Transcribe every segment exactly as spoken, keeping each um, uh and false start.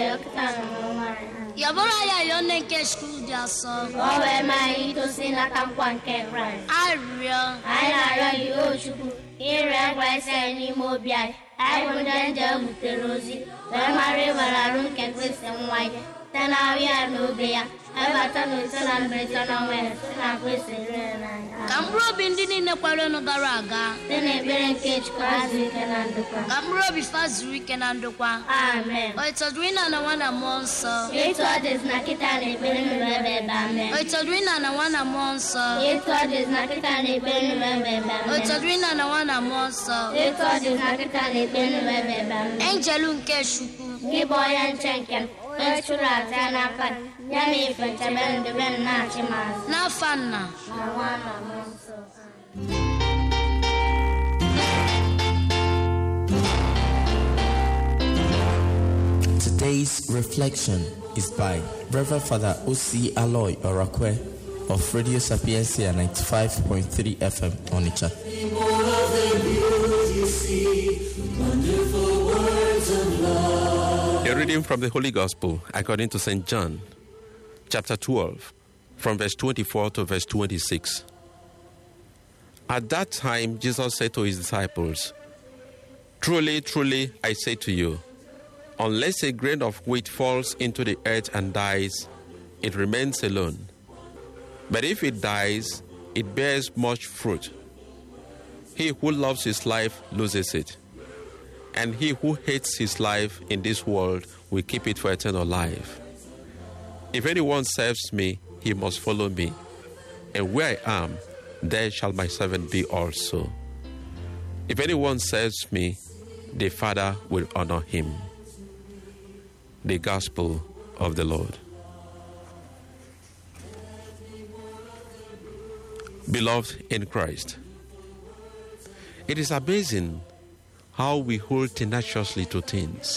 Yabora ya yone ke school jaso. Owe mai to sina kampwan ke right. Ario. Ai na ro yo chuku. Ire kwa se ni mo bia. Ai wonda nja muterozi. Ba mare wala run ke kwese mwai. Tana wi no bia. Eba tanu sana mbeta na we. Na kwese re na. Kambro bindini ne kwalo no garaga. Tene beren ke chkazi ke na ndokwa. Kambro bi fazuri ke na ndokwa. Amen. O itodwina na wana monso. Yeto ades na kita ne beren bebe amen. O itodwina na wana monso. Yeto ades na kita ne beren bebe amen. O itodwina na wana monso. Yeto ades na kita ne beren bebe amen. Angelu nke shuku. Giboyan chenken. Echura tana fan. Yami fete ben de ben na chimas. Na fanna. Na wana monso. Today's reflection is by Reverend Father O C Aloy Orakwe of Radio Sapiencia ninety-five point three F M Onitsha. A reading from the Holy Gospel according to Saint John, chapter twelve, from verse twenty-four to verse twenty-six. At that time, Jesus said to his disciples, "Truly, truly, I say to you, unless a grain of wheat falls into the earth and dies, it remains alone. But if it dies, it bears much fruit. He who loves his life loses it, and he who hates his life in this world will keep it for eternal life. If anyone serves me, he must follow me, and where I am, there shall my servant be also. If anyone serves me, the Father will honor him." The Gospel of the Lord. Beloved in Christ, it is amazing how we hold tenaciously to things.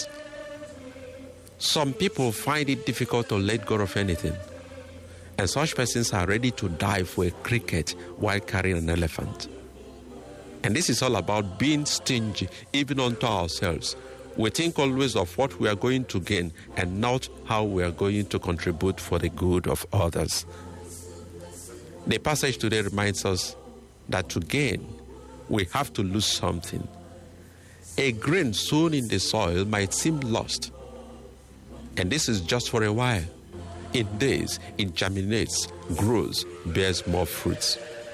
Some people find it difficult to let go of anything, and such persons are ready to die for a cricket while carrying an elephant. And this is all about being stingy even unto ourselves. We think always of what we are going to gain and not how we are going to contribute for the good of others. The passage today reminds us that to gain, we have to lose something. A grain sown in the soil might seem lost, and this is just for a while. In days, it germinates, grows, bears more fruits.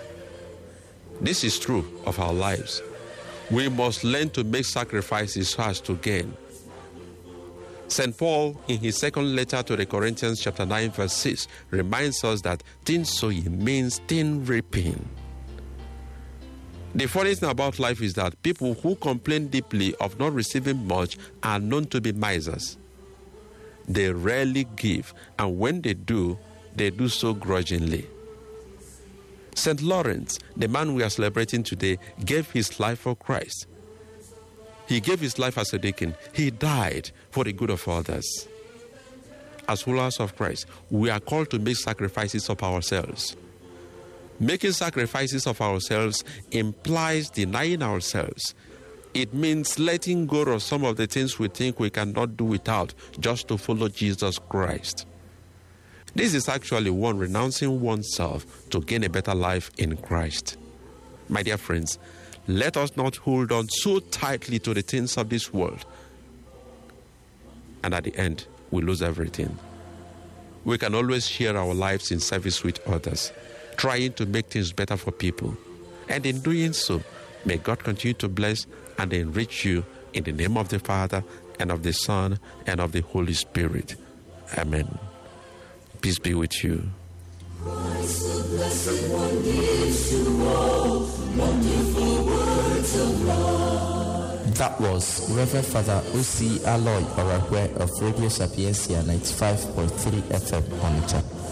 This is true of our lives. We must learn to make sacrifices so as to gain. Saint Paul, in his second letter to the Corinthians, chapter nine, verse six, reminds us that thin sowing means thin reaping. The funny thing about life is that people who complain deeply of not receiving much are known to be misers. They rarely give, and when they do, they do so grudgingly. Saint Lawrence, the man we are celebrating today, gave his life for Christ. He gave his life as a deacon. He died for the good of others. As followers of Christ, we are called to make sacrifices of ourselves. Making sacrifices of ourselves implies denying ourselves. It means letting go of some of the things we think we cannot do without just to follow Jesus Christ. This is actually one renouncing oneself to gain a better life in Christ. My dear friends, let us not hold on so tightly to the things of this world, and at the end, we lose everything. We can always share our lives in service with others, trying to make things better for people. And in doing so, may God continue to bless and enrich you in the name of the Father, and of the Son, and of the Holy Spirit. Amen. Peace be with you. Christ, the blessed one, gives to all wonderful words of love. That was Reverend Father O C Aloy Orakwe of Radio Sapiencia ninety-five point three F M Onitsha.